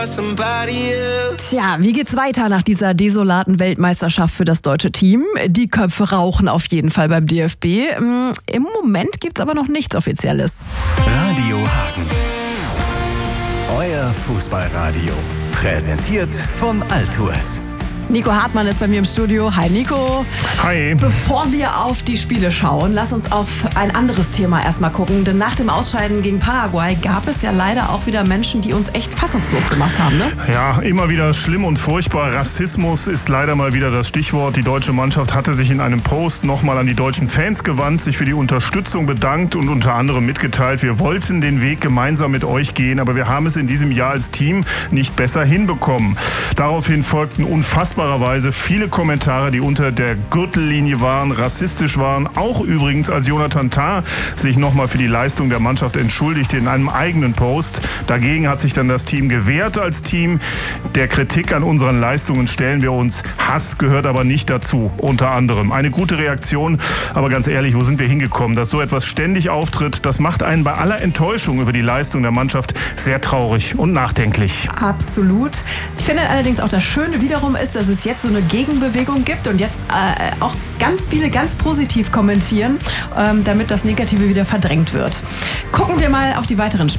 Tja, wie geht's weiter nach dieser desolaten Weltmeisterschaft für das deutsche Team? Die Köpfe rauchen auf jeden Fall beim DFB. Im Moment gibt's aber noch nichts Offizielles. Radio Hagen. Euer Fußballradio. Präsentiert von Altours. Nico Hartmann ist bei mir im Studio. Hi Nico. Hi. Bevor wir auf die Spiele schauen, lass uns auf ein anderes Thema erstmal gucken. Denn nach dem Ausscheiden gegen Paraguay gab es ja leider auch wieder Menschen, die uns echt fassungslos gemacht haben, ne? Ja, immer wieder schlimm und furchtbar. Rassismus ist leider mal wieder das Stichwort. Die deutsche Mannschaft hatte sich in einem Post nochmal an die deutschen Fans gewandt, sich für die Unterstützung bedankt und unter anderem mitgeteilt, wir wollten den Weg gemeinsam mit euch gehen, aber wir haben es in diesem Jahr als Team nicht besser hinbekommen. Daraufhin folgten unfassbarerweise viele Kommentare, die unter der Gürtellinie waren, rassistisch waren. Auch übrigens, als Jonathan Tah sich nochmal für die Leistung der Mannschaft entschuldigte in einem eigenen Post. Dagegen hat sich dann das Team gewehrt als Team. Der Kritik an unseren Leistungen stellen wir uns. Hass gehört aber nicht dazu, unter anderem. Eine gute Reaktion, aber ganz ehrlich, wo sind wir hingekommen? Dass so etwas ständig auftritt, das macht einen bei aller Enttäuschung über die Leistung der Mannschaft sehr traurig und nachdenklich. Absolut. Ich finde allerdings auch das Schöne wiederum ist, dass es jetzt so eine Gegenbewegung gibt und jetzt auch ganz viele ganz positiv kommentieren, damit das Negative wieder verdrängt wird. Gucken wir mal auf die weiteren Spiele.